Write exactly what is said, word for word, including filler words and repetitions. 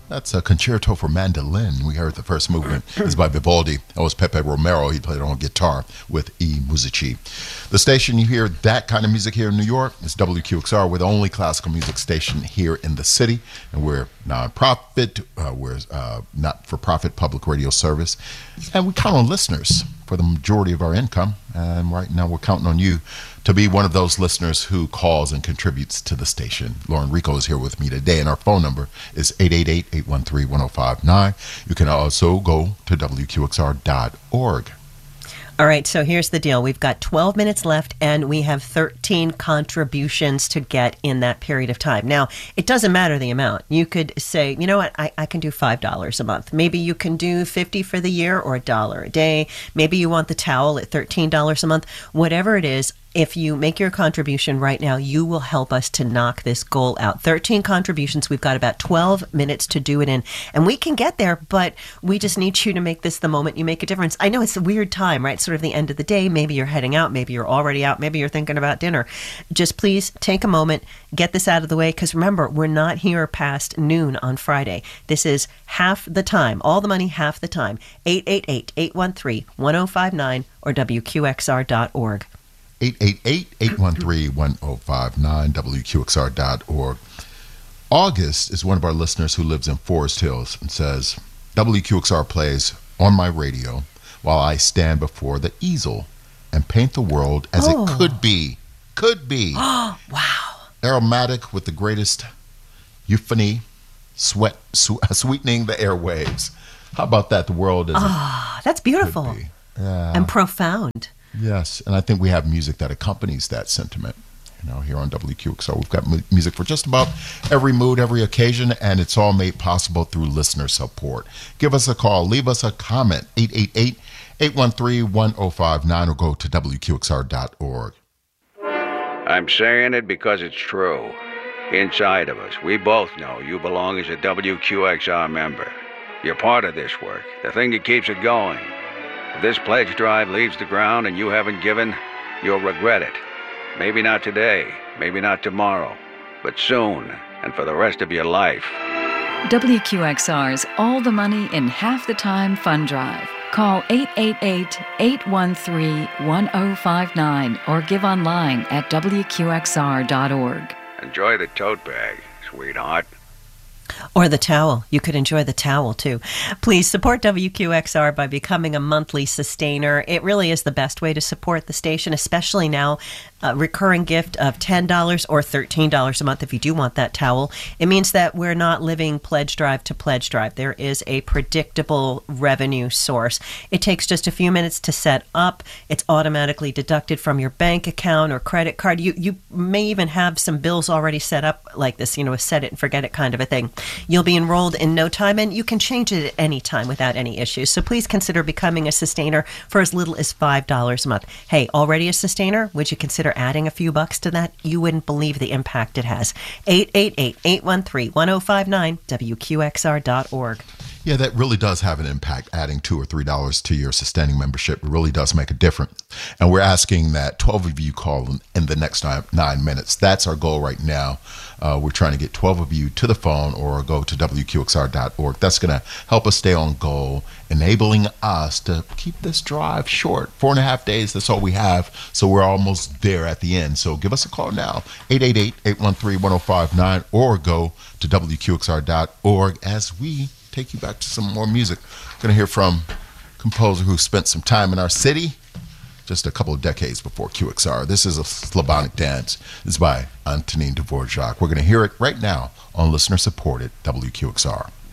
That's a concerto for mandolin. We heard the first movement is by Vivaldi. That was Pepe Romero. He played it on guitar with E. Musici. The station you hear that kind of music here in New York is W Q X R. We're the only classical music station here in the city, and we're non-profit. Uh, we're uh, not-for-profit public radio service, and we count on listeners for the majority of our income. And right now, we're counting on you to be one of those listeners who calls and contributes to the station. Lauren Rico is here with me today, and our phone number is eight eight eight, eight one three, one oh five nine. You can also go to W Q X R dot org. All right, so here's the deal. We've got twelve minutes left, and we have thirteen contributions to get in that period of time. Now, it doesn't matter the amount. You could say, you know what, I, I can do five dollars a month. Maybe you can do fifty dollars for the year or a dollar a day. Maybe you want the towel at thirteen dollars a month. Whatever it is, if you make your contribution right now, you will help us to knock this goal out. thirteen contributions. We've got about twelve minutes to do it in. And we can get there, but we just need you to make this the moment you make a difference. I know it's a weird time, right? Sort of the end of the day. Maybe you're heading out. Maybe you're already out. Maybe you're thinking about dinner. Just please take a moment, get this out of the way, because remember, we're not here past noon on Friday. This is half the time. All the money, half the time. eight eight eight, eight one three, one oh five nine or W Q X R dot org. eight eight eight, eight one three, one oh five nine, W Q X R dot org. August is one of our listeners who lives in Forest Hills and says, W Q X R plays on my radio while I stand before the easel and paint the world as Oh. it could be. Could be. Oh, wow. Aromatic with the greatest euphony, sweat, su- sweetening the airwaves. How about that? The world is Ah, that's beautiful could be. Yeah. and profound. Yes, and I think we have music that accompanies that sentiment. You know, here on W Q X R, we've got mu- music for just about every mood, every occasion, and it's all made possible through listener support. Give us a call, leave us a comment, eight eight eight, eight one three, one oh five nine, or go to W Q X R dot org. I'm saying it because it's true. Inside of us, we both know you belong as a W Q X R member. You're part of this work, the thing that keeps it going. If this pledge drive leaves the ground and you haven't given, you'll regret it. Maybe not today, maybe not tomorrow, but soon, and for the rest of your life. W Q X R's All the Money in Half the Time Fund Drive. Call eight eight eight, eight one three, one oh five nine or give online at W Q X R dot org. Enjoy the tote bag, sweetheart. Or the towel. You could enjoy the towel, too. Please support W Q X R by becoming a monthly sustainer. It really is the best way to support the station, especially now. A recurring gift of ten dollars or thirteen dollars a month if you do want that towel. It means that we're not living pledge drive to pledge drive. There is a predictable revenue source. It takes just a few minutes to set up. It's automatically deducted from your bank account or credit card. You you may even have some bills already set up like this, you know, a set it and forget it kind of a thing. You'll be enrolled in no time, and you can change it at any time without any issues. So please consider becoming a sustainer for as little as five dollars a month. Hey, already a sustainer? Would you consider adding a few bucks to that? You wouldn't believe the impact it has. eight eight eight, eight one three, one oh five nine, W Q X R dot org. Yeah, that really does have an impact. Adding two or three dollars to your sustaining membership really does make a difference. And we're asking that twelve of you call in, in the next nine, nine minutes. That's our goal right now. Uh, we're trying to get twelve of you to the phone or go to W Q X R dot org. That's going to help us stay on goal, enabling us to keep this drive short. Four and a half days, that's all we have. So we're almost there at the end. So give us a call now, eight eight eight, eight one three, one oh five nine, or go to W Q X R dot org as we take you back to some more music. We're going to hear from a composer who spent some time in our city just a couple of decades before Q X R. This is a Slavonic dance. It's by Antonin Dvorak. We're going to hear it right now on listener-supported W Q X R.